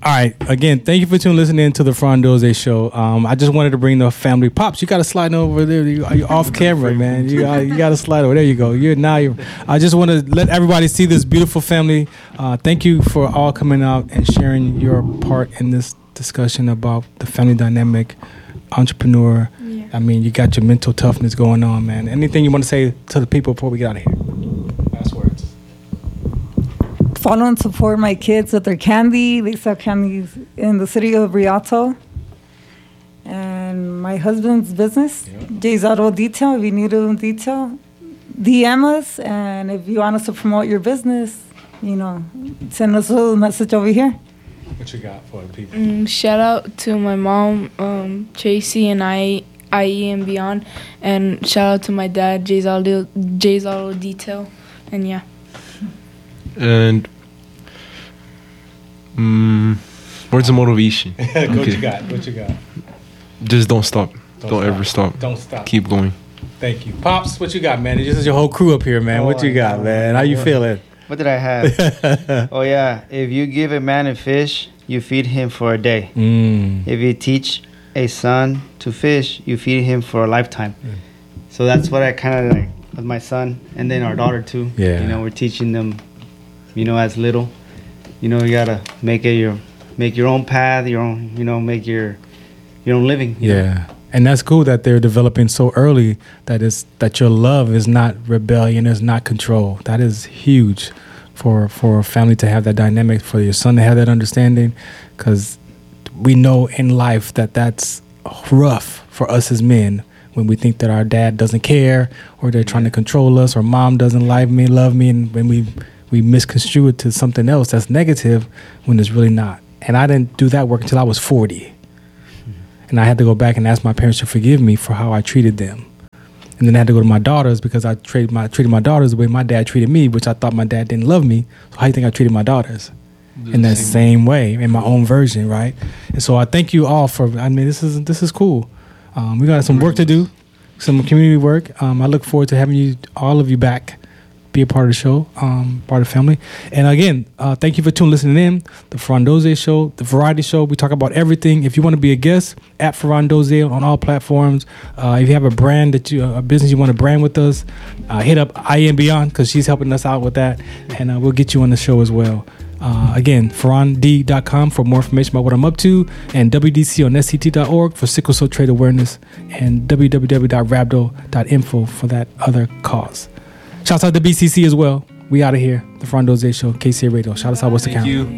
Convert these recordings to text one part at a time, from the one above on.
All right. Again, thank you for listening to the Frandoze Show. I just wanted to bring the family. Pops, you got to slide over there. You're off camera, man. You got to slide over. There you go. I just want to let everybody see this beautiful family. Thank you for all coming out and sharing your part in this discussion about the family dynamic, entrepreneur. Yeah. I mean, you got your mental toughness going on, man. Anything you want to say to the people before we get out of here? Last words. Follow and support my kids with their candy. They sell candies in the city of Rialto. And my husband's business, Jay's Auto Detail. If you need a detail, DM us. And if you want us to promote your business, send us a message over here. What you got for the people? Shout out to my mom, Tracy, and IE and Beyond. And shout out to my dad, Jay's Auto Detail. And yeah. And words of motivation. What you got? Just don't stop. Don't ever stop. Don't stop. Keep going. Thank you. Pops, what you got, man? This is your whole crew up here, man. What you got, man? How you feeling? What did I have? Oh, yeah. If you give a man a fish, you feed him for a day. If you teach a son to fish, you feed him for a lifetime. So that's what I kind of like with my son and then our daughter, too. Yeah. We're teaching them, as little. You gotta make your own path, your own, make your own living. Yeah, and that's cool that they're developing so early that your love is not rebellion, is not control. That is huge for a family to have that dynamic, for your son to have that understanding, because we know in life that's rough for us as men when we think that our dad doesn't care or they're trying to control us or mom doesn't love me, and when we misconstrue it to something else that's negative when it's really not. And I didn't do that work until I was 40. And I had to go back and ask my parents to forgive me for how I treated them. And then I had to go to my daughters because I treated my daughters the way my dad treated me, which I thought my dad didn't love me. So how do you think I treated my daughters? In that same way, in my own version, right? And so I thank you all this is cool. We got some work to do, some community work. I look forward to having all of you back, be a part of the show, part of the family. And again, thank you for listening in. The Frandoze Show, the variety show. We talk about everything. If you want to be a guest, at Frandoze on all platforms. If you have a brand a business you want to brand with us, hit up IE and Beyond because she's helping us out with that. And we'll get you on the show as well. Again, FerranD.com for more information about what I'm up to, and WDC-on-SCT.org for sickle cell trait awareness, and www.rabdo.info for that other cause. Shouts out to BCC as well. We out of here. The Frandoze Show, KCA Radio. Shout us out, what's the count? Thank you.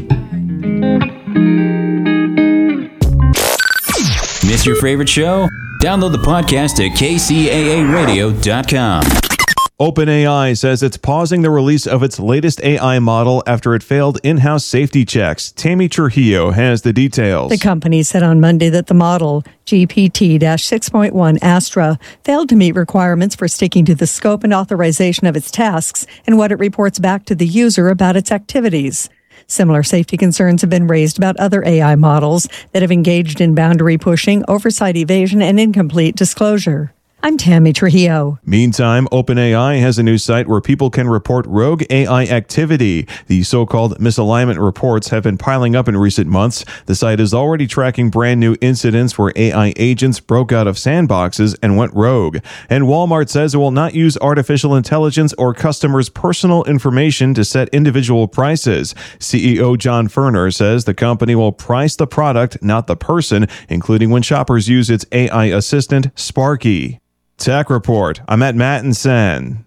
Miss your favorite show? Download the podcast at kcaaradio.com. OpenAI says it's pausing the release of its latest AI model after it failed in-house safety checks. Tammy Trujillo has the details. The company said on Monday that the model, GPT-6.1 Astra, failed to meet requirements for sticking to the scope and authorization of its tasks and what it reports back to the user about its activities. Similar safety concerns have been raised about other AI models that have engaged in boundary pushing, oversight evasion, and incomplete disclosure. I'm Tammy Trujillo. Meantime, OpenAI has a new site where people can report rogue AI activity. The so-called misalignment reports have been piling up in recent months. The site is already tracking brand new incidents where AI agents broke out of sandboxes and went rogue. And Walmart says it will not use artificial intelligence or customers' personal information to set individual prices. CEO John Furner says the company will price the product, not the person, including when shoppers use its AI assistant, Sparky. Tech Report. I'm at Matt and Sen.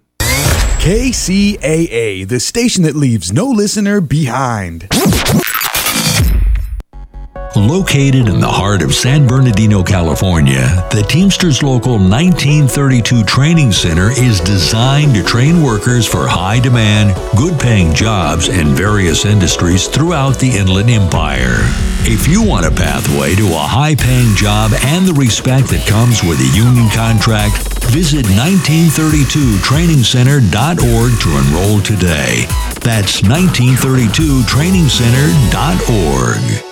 KCAA, the station that leaves no listener behind. Located in the heart of San Bernardino, California, the Teamsters Local 1932 Training Center is designed to train workers for high-demand, good-paying jobs in various industries throughout the Inland Empire. If you want a pathway to a high-paying job and the respect that comes with a union contract, visit 1932trainingcenter.org to enroll today. That's 1932trainingcenter.org.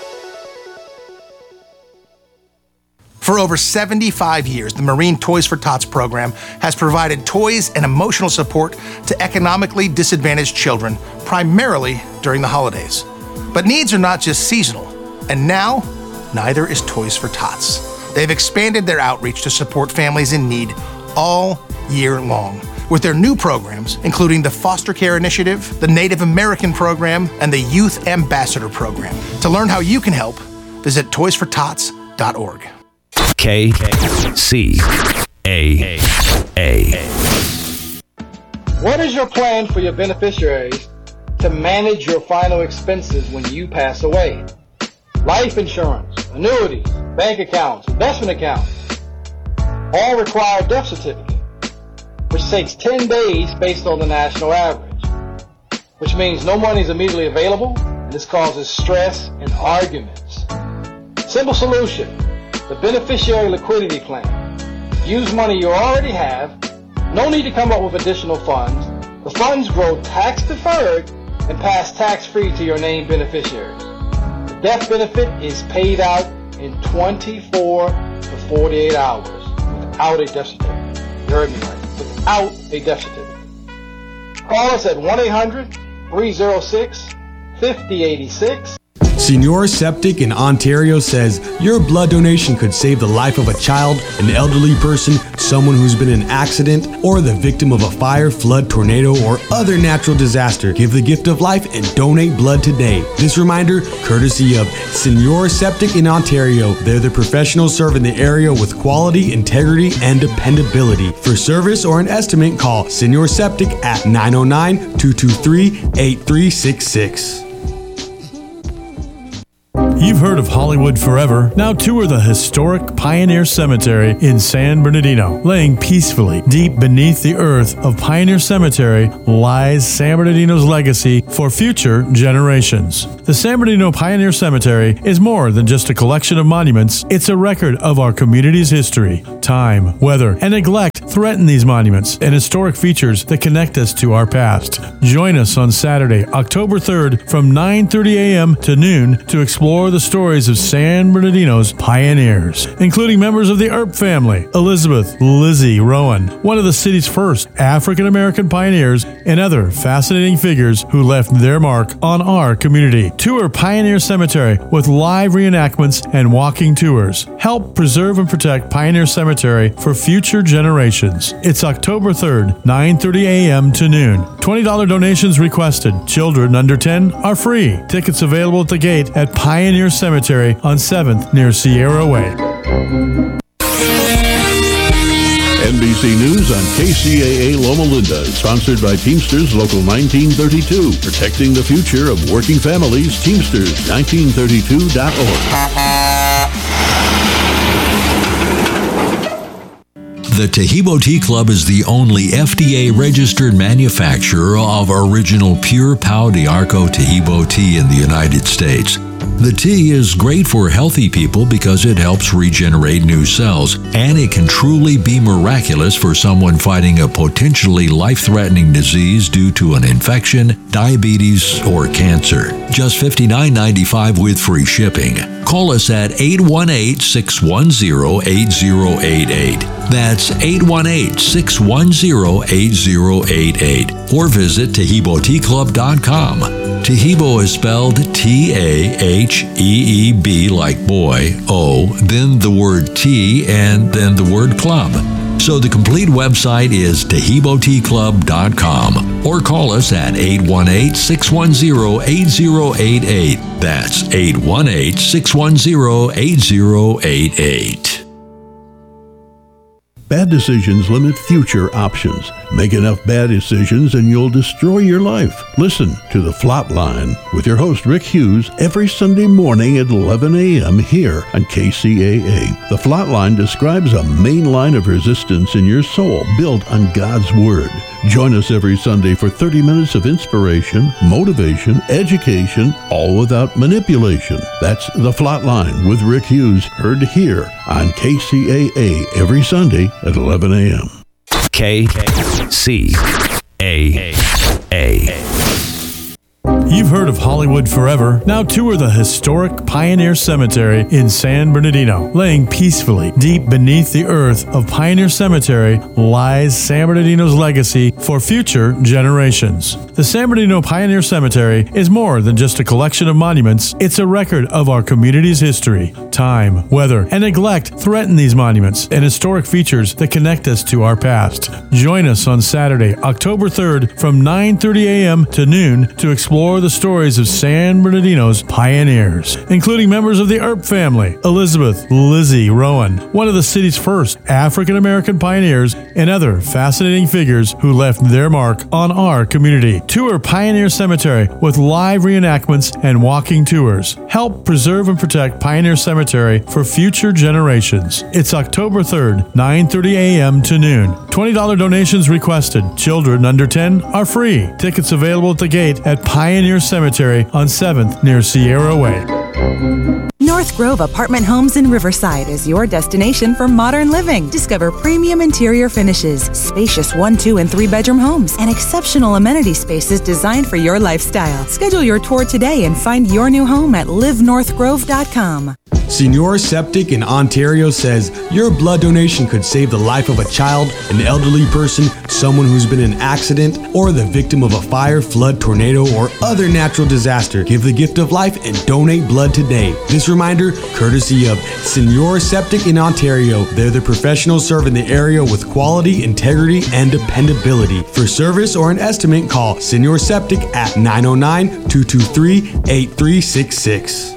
For over 75 years, the Marine Toys for Tots program has provided toys and emotional support to economically disadvantaged children, primarily during the holidays. But needs are not just seasonal, and now, neither is Toys for Tots. They've expanded their outreach to support families in need all year long with their new programs, including the Foster Care Initiative, the Native American Program, and the Youth Ambassador Program. To learn how you can help, visit toysfortots.org. KCAA. What is your plan for your beneficiaries to manage your final expenses when you pass away? Life insurance, annuities, bank accounts, investment accounts, all require a death certificate, which takes 10 days based on the national average, which means no money is immediately available, and this causes stress and arguments. Simple solution, the Beneficiary Liquidity Plan. Use money you already have, no need to come up with additional funds. The funds grow tax-deferred and pass tax-free to your named beneficiaries. The death benefit is paid out in 24 to 48 hours without a death certificate. You heard me right. Without a death certificate. Call us at 1-800-306-5086. Senior Septic in Ontario says your blood donation could save the life of a child, an elderly person, someone who's been in an accident, or the victim of a fire, flood, tornado, or other natural disaster. Give the gift of life and donate blood today. This reminder, courtesy of Senior Septic in Ontario. They're the professionals serving the area with quality, integrity, and dependability. For service or an estimate, call Senior Septic at 909-223-8366. You've heard of Hollywood Forever. Now tour the historic Pioneer Cemetery in San Bernardino. Laying peacefully deep beneath the earth of Pioneer Cemetery lies San Bernardino's legacy for future generations. The San Bernardino Pioneer Cemetery is more than just a collection of monuments. It's a record of our community's history. Time, weather, and neglect threaten these monuments and historic features that connect us to our past. Join us on Saturday, October 3rd from 9:30 a.m. to noon to explore the stories of San Bernardino's pioneers, including members of the Earp family, Elizabeth Lizzie Rowan, one of the city's first African-American pioneers, and other fascinating figures who left their mark on our community. Tour Pioneer Cemetery with live reenactments and walking tours. Help preserve and protect Pioneer Cemetery for future generations. It's October 3rd, 9:30 a.m. to noon. $20 donations requested. Children under 10 are free. Tickets available at the gate at Pioneer Cemetery on 7th near Sierra Way. NBC News on KCAA Loma Linda, sponsored by Teamsters Local 1932, protecting the future of working families. Teamsters1932.org. The Tahibo Tea Club is the only FDA-registered manufacturer of original pure Pau d'Arco Tahibo tea in the United States. The tea is great for healthy people because it helps regenerate new cells, and it can truly be miraculous for someone fighting a potentially life-threatening disease due to an infection, diabetes, or cancer. Just $59.95 with free shipping. Call us at 818-610-8088. That's 818-610-8088. Or visit TahiboTeaClub.com. Tahibo is spelled T-A-H-E-E-B like boy, O, then the word tea, and then the word club. So the complete website is TahiboTeaClub.com. Or call us at 818-610-8088. That's 818-610-8088. Bad decisions limit future options. Make enough bad decisions and you'll destroy your life. Listen to The Flatline with your host Rick Hughes every Sunday morning at 11 a.m. here on KCAA. The Flatline describes a main line of resistance in your soul built on God's Word. Join us every Sunday for 30 minutes of inspiration, motivation, education, all without manipulation. That's The Flatline with Rick Hughes, heard here on KCAA every Sunday at 11 a.m. KCAA. You've heard of Hollywood Forever. Now tour the historic Pioneer Cemetery in San Bernardino. Laying peacefully deep beneath the earth of Pioneer Cemetery lies San Bernardino's legacy for future generations. The San Bernardino Pioneer Cemetery is more than just a collection of monuments. It's a record of our community's history. Time, weather, and neglect threaten these monuments and historic features that connect us to our past. Join us on Saturday, October 3rd from 9:30 a.m. to noon to explore the stories of San Bernardino's pioneers, including members of the Earp family, Elizabeth Lizzie Rowan, one of the city's first African-American pioneers, and other fascinating figures who left their mark on our community. Tour Pioneer Cemetery with live reenactments and walking tours. Help preserve and protect Pioneer Cemetery for future generations. It's October 3rd, 9:30 a.m. to noon. $20 donations requested. Children under 10 are free. Tickets available at the gate at Pioneer Cemetery on 7th near Sierra Way. North Grove Apartment Homes in Riverside is your destination for modern living. Discover premium interior finishes, spacious 1, 2, and 3-bedroom homes, and exceptional amenity spaces designed for your lifestyle. Schedule your tour today and find your new home at livenorthgrove.com. Senior Septic in Ontario says your blood donation could save the life of a child, an elderly person, someone who's been in an accident, or the victim of a fire, flood, tornado, or other natural disaster. Give the gift of life and donate blood today. This reminder, courtesy of Senior Septic in Ontario. They're the professionals serving the area with quality, integrity, and dependability. For service or an estimate, call Senior Septic at 909-223-8366.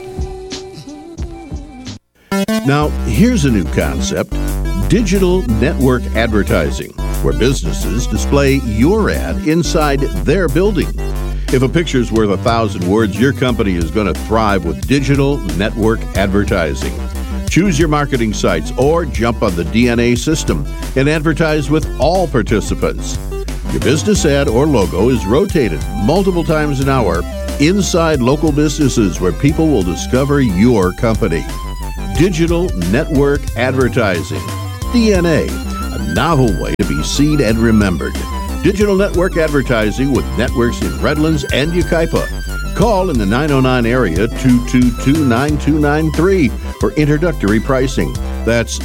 Now, here's a new concept: digital network advertising, where businesses display your ad inside their building. If a picture's worth 1,000 words, your company is going to thrive with digital network advertising. Choose your marketing sites or jump on the DNA system and advertise with all participants. Your business ad or logo is rotated multiple times an hour inside local businesses where people will discover your company. Digital network advertising. DNA, a novel way to be seen and remembered. Digital network advertising with networks in Redlands and Yucaipa. Call in the 909 area 222-9293 for introductory pricing. That's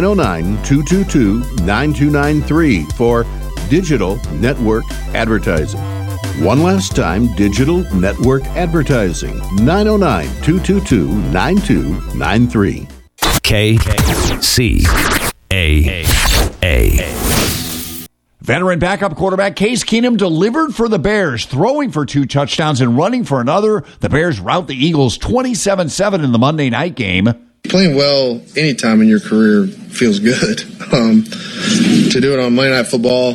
909-222-9293 for digital network advertising. One last time, digital network advertising. 909-222-9293. KCAA. Veteran backup quarterback Case Keenum delivered for the Bears, throwing for 2 touchdowns and running for another. The Bears rout the Eagles 27-7 in the Monday night game. Playing well anytime in your career feels good. To do it on Monday Night Football,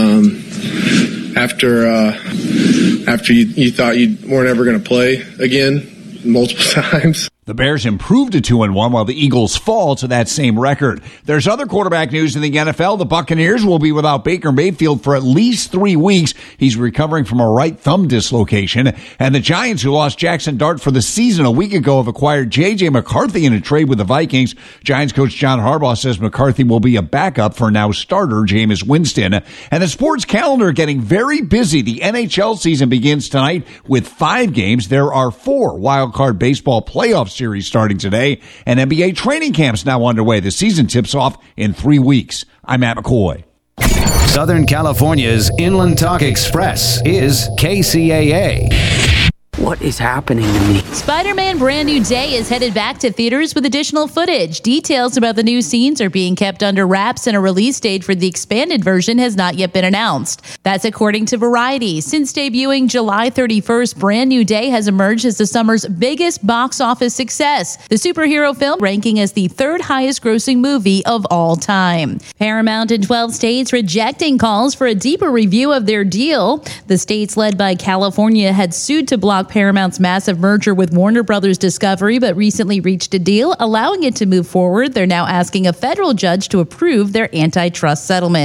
after you thought you weren't ever going to play again multiple times. The Bears improved to 2-1 while the Eagles fall to that same record. There's other quarterback news in the NFL. The Buccaneers will be without Baker Mayfield for at least 3 weeks. He's recovering from a right thumb dislocation. And the Giants, who lost Jackson Dart for the season a week ago, have acquired J.J. McCarthy in a trade with the Vikings. Giants coach John Harbaugh says McCarthy will be a backup for now starter Jameis Winston. And the sports calendar getting very busy. The NHL season begins tonight with 5 games. There are 4 wildcard baseball playoff series starting today, and NBA training camps now underway. The season tips off in 3 weeks. I'm Matt McCoy. Southern California's Inland Talk Express is KCAA. What is happening to me? Spider-Man Brand New Day is headed back to theaters with additional footage. Details about the new scenes are being kept under wraps, and a release date for the expanded version has not yet been announced. That's according to Variety. Since debuting July 31st, Brand New Day has emerged as the summer's biggest box office success. The superhero film ranking as the 3rd highest grossing movie of all time. Paramount in 12 states rejecting calls for a deeper review of their deal. The states led by California had sued to block Paramount's massive merger with Warner Brothers Discovery, but recently reached a deal allowing it to move forward. They're now asking a federal judge to approve their antitrust settlement.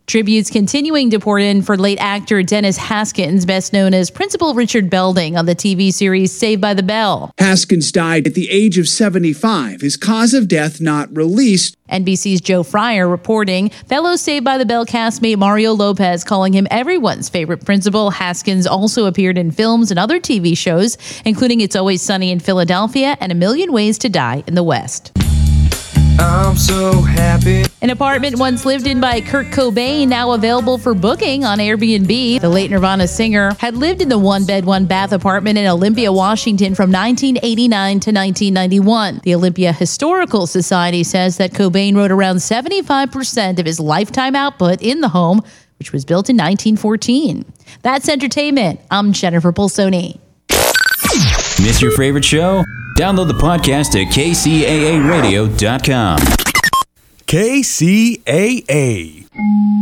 Tributes continuing to pour in for late actor Dennis Haskins, best known as Principal Richard Belding on the TV series Saved by the Bell. Haskins died at the age of 75. His cause of death not released. NBC's Joe Fryer reporting, fellow Saved by the Bell castmate Mario Lopez calling him everyone's favorite principal. Haskins also appeared in films and other TV shows, including It's Always Sunny in Philadelphia and A Million Ways to Die in the West. I'm so happy. An apartment once lived in by Kurt Cobain, now available for booking on Airbnb. The late Nirvana singer had lived in the one-bed, one-bath apartment in Olympia, Washington from 1989 to 1991. The Olympia Historical Society says that Cobain wrote around 75% of his lifetime output in the home, which was built in 1914. That's entertainment. I'm Jennifer Pulsoni. Miss your favorite show? Download the podcast at kcaaradio.com. KCAA.